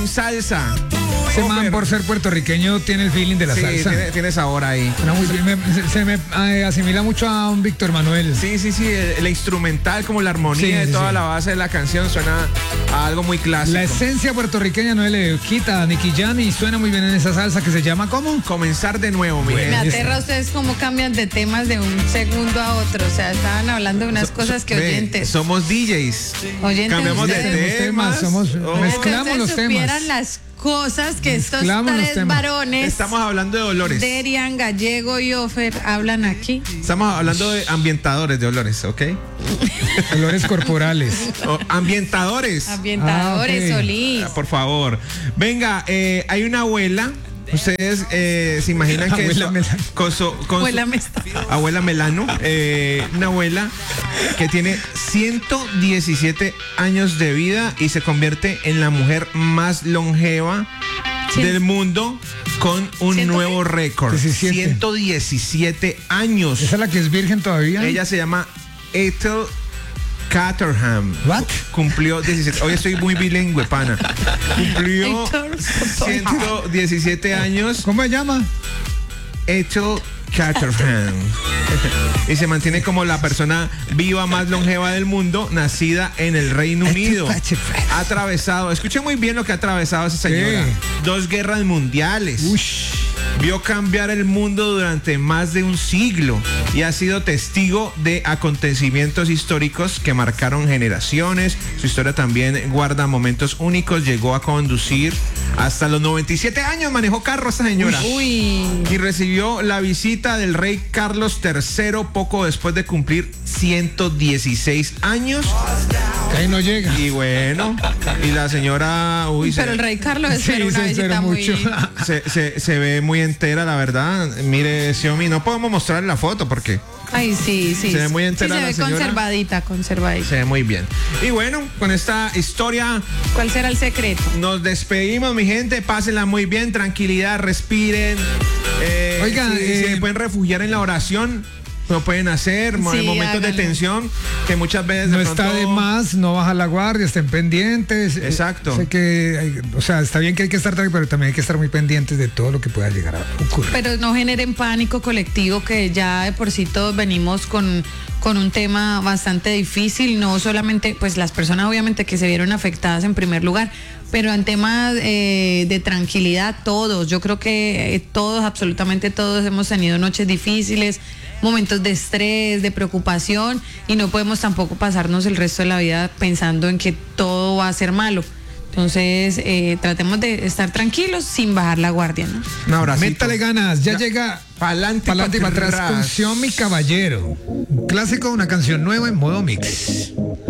salsa. Ese man, por ser puertorriqueño, tiene el feeling de la Sí, salsa. tiene sabor ahí. Suena muy bien, se me asimila mucho a un Víctor Manuel. Sí, la instrumental, como la armonía de toda la base de la canción suena a algo muy clásico. La esencia puertorriqueña no le quita a Nicky Jam y suena muy bien en esa salsa que se llama ¿cómo? Comenzar de nuevo, mi Me gente. aterra a ustedes cómo cambian de temas de un segundo a otro. O sea, estaban hablando de unas cosas que oyentes. Somos DJs. Cambiamos de temas. Mezclamos los temas. Supieran las cosas que estos Mezclamos los tres temas. varones, Estamos hablando de olores. Derian, Gallego y Ofer, hablan aquí. Estamos hablando de ambientadores de olores, ¿ok? Olores corporales. Ambientadores. Ambientadores, ok. Solís. Por favor. Venga, hay una abuela. Ustedes se imaginan que Abuela Melano. Abuela me está- Abuela Melano, una abuela que tiene 117 años de vida y se convierte en la mujer más longeva del mundo con un ¿100 nuevo récord. 17. 117 años. ¿Esa es la que es virgen todavía? Ella se llama Ethel Caterham. What? Cumplió 17. Hoy estoy muy bilingüe, pana. Cumplió Héctor. 117 años. ¿Cómo se llama? Ethel Caterham. Y se mantiene como la persona viva más longeva del mundo, nacida en el Reino Unido. Ha atravesado, escuchen muy bien lo que ha atravesado esa señora. ¿Qué? 2 guerras mundiales. Ush. Vio cambiar el mundo durante más de un siglo y ha sido testigo de acontecimientos históricos que marcaron generaciones. Su historia también guarda momentos únicos. Llegó a conducir hasta los 97 años, manejó carro esta señora. Uy. Y recibió la visita del rey Carlos III poco después de cumplir 116 años. Ahí no llega. Y bueno, y la señora... Uy, Pero el rey Carlos espera una se visita espera muy... mucho. se ve muy entera, la verdad. Mire, Xiaomi, no podemos mostrar la foto porque Ay, sí. Se ve muy entera Sí, la se ve señora. conservadita. se ve muy bien. Y bueno, con esta historia ¿Cuál será el secreto? nos despedimos, mi gente. Pásenla muy bien, tranquilidad, respiren. Oigan, si se pueden refugiar en la oración, lo pueden hacer en momentos de háganlo. tensión que muchas veces No de está pronto- de más, no baja la guardia, estén pendientes. Exacto. Sé que, o sea, está bien que hay que estar tranquilo, pero también hay que estar muy pendientes de todo lo que pueda llegar a ocurrir. Pero no generen pánico colectivo, que ya de por sí todos venimos con un tema bastante difícil, no solamente pues las personas obviamente que se vieron afectadas en primer lugar, pero en temas de tranquilidad todos, yo creo que todos, absolutamente todos hemos tenido noches difíciles, momentos de estrés, de preocupación, y no podemos tampoco pasarnos el resto de la vida pensando en que todo va a ser malo. Entonces, tratemos de estar tranquilos sin bajar la guardia, ¿no? Un abracito. Métale ganas, ya llega Pa'lante, pa'lante y pa' para atrás atrás. con Xiaomi Caballero. Un clásico, una canción nueva en modo mix.